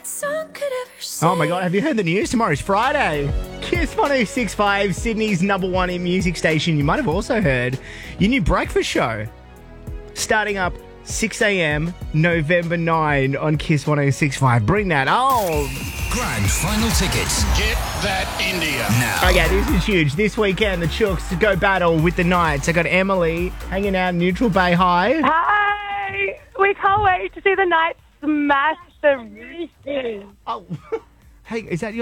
Oh my God, have you heard the news? Tomorrow's Friday. Kiss 106.5, Sydney's #1 in music station. You might have also heard your new breakfast show starting up 6 a.m. November 9 on Kiss 106.5. Bring that on. Grand final tickets. Get that India. Now. Okay, this is huge. This weekend, the Chooks go battle with the Knights. I got Emily hanging out in Neutral Bay High. Hi! We can't wait to see the Knights smash the Roosters. Oh, hey, is that your